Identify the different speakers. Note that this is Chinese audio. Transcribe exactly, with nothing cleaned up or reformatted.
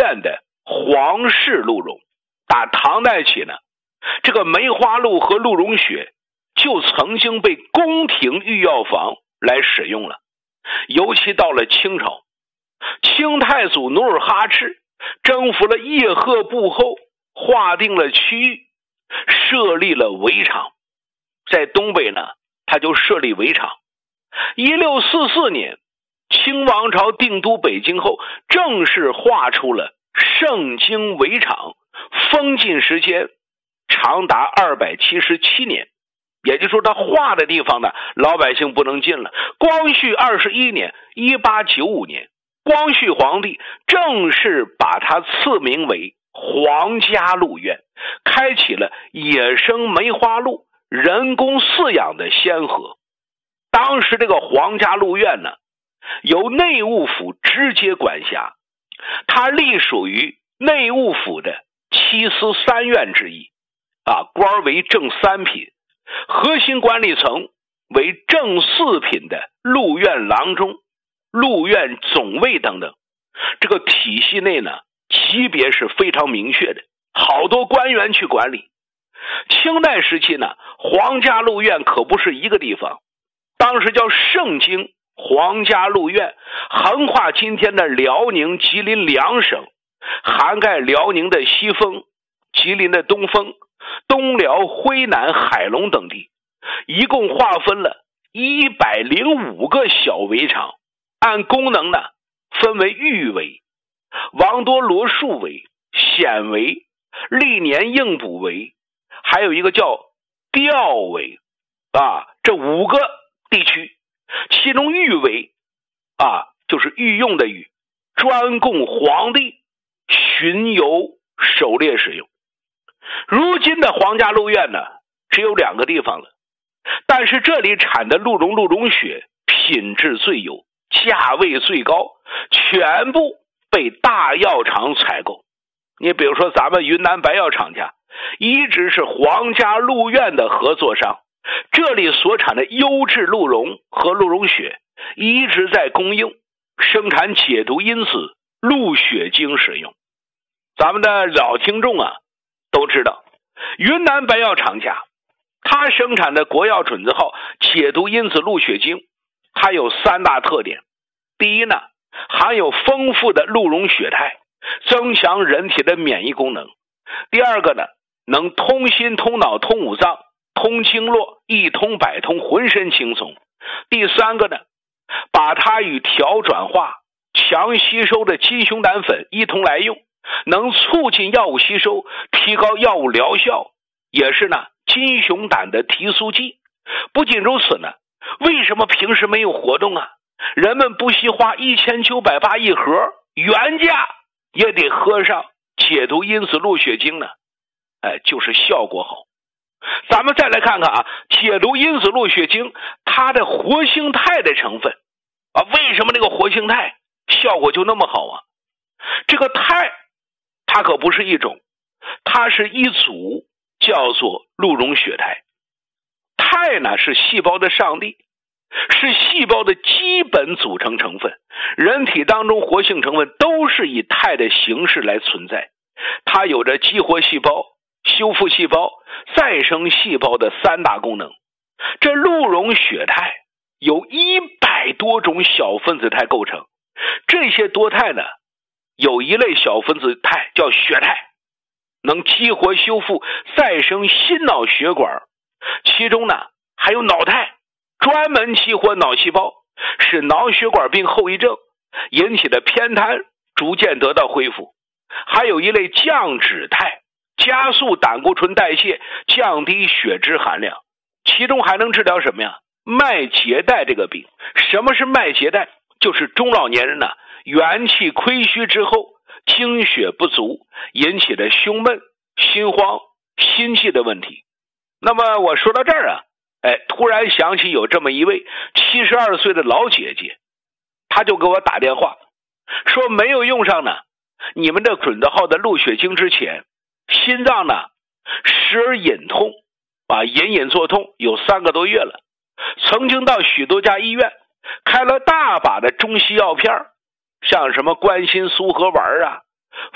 Speaker 1: 院的黄氏鹿茸。打唐代起呢，这个梅花鹿和鹿茸血就曾经被宫廷御药房来使用了。尤其到了清朝，清太祖努尔哈赤征服了叶赫部后，划定了区域，设立了围场。在东北呢，他就设立围场。一六四四年，清王朝定都北京后，正式划出了盛京围场，封禁时间长达二百七十七年。也就是说，他划的地方呢，老百姓不能进了。光绪二十一年一八九五年，光绪皇帝正式把它赐名为皇家鹿苑，开启了野生梅花鹿人工饲养的先河。当时这个皇家鹿苑呢，由内务府直接管辖，它隶属于内务府的七司三院之一，啊，官为正三品，核心管理层为正四品的鹿苑郎中、鹿苑总尉等等。这个体系内呢，级别是非常明确的，好多官员去管理。清代时期呢，皇家鹿苑可不是一个地方，当时叫盛京皇家鹿苑，横跨今天的辽宁、吉林两省，涵盖辽宁的西丰、吉林的东丰、东辽、徽南、海龙等地，一共划分了一百零五个小围场，按功能呢分为御围、王多罗树围、显围、历年应补围，还有一个叫吊围啊，这五个地区。其中御围啊，就是御用的御，专供皇帝巡游狩猎使用。如今的皇家鹿苑呢，只有两个地方了，但是这里产的鹿茸、鹿茸血品质最优，价位最高，全部被大药厂采购。你比如说咱们云南白药厂家一直是皇家鹿苑的合作商，这里所产的优质鹿茸和鹿茸血一直在供应生产解毒因子鹿血精使用。咱们的老听众啊都知道，云南白药厂家它生产的国药准字号解毒因子鹿血精，它有三大特点。第一呢，含有丰富的鹿茸血肽，增强人体的免疫功能。第二个呢，能通心通脑通五脏，通经络，一通百通，浑身轻松。第三个呢，把它与调转化、强吸收的鸡胸胆粉一同来用，能促进药物吸收，提高药物疗效，也是呢鸡胸胆的提速剂。不仅如此呢，为什么平时没有活动啊？人们不惜花一千九百八一盒，原价也得喝上解毒因子鹿血精呢？哎，就是效果好。咱们再来看看啊，解毒因子鹿血精它的活性肽的成分啊，为什么这个活性肽效果就那么好啊？这个肽它可不是一种，它是一组，叫做鹿茸血肽。肽呢是细胞的上帝，是细胞的基本组成成分，人体当中活性成分都是以肽的形式来存在。它有着激活细胞、修复细胞、再生细胞的三大功能。这鹿茸血肽由一百多种小分子肽构成，这些多肽呢，有一类小分子肽叫血肽，能激活修复再生心脑血管，其中呢还有脑肽，专门激活脑细胞，使脑血管病后遗症引起的偏瘫逐渐得到恢复。还有一类降脂肽，加速胆固醇代谢，降低血脂含量，其中还能治疗什么呀？脉结带这个病。什么是脉结带？就是中老年人呢、啊、元气亏虚之后，精血不足引起的胸闷、心慌、心悸的问题。那么我说到这儿啊，哎，突然想起有这么一位七十二岁的老姐姐，她就给我打电话说，没有用上呢你们这准字号的鹿血精之前，心脏呢时而隐痛啊，隐隐作痛有三个多月了，曾经到许多家医院开了大把的中西药片，像什么关心苏合丸啊、